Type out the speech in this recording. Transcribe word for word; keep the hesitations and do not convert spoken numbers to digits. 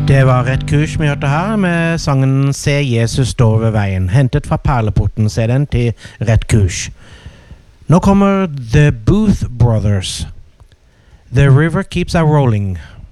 Det var Rett Kurs vi hørte her med sangen Se Jesus står ved veien, hentet fra Perleporten C D-en til Rett Kurs. Nå kommer The Booth Brothers. The river keeps a rolling.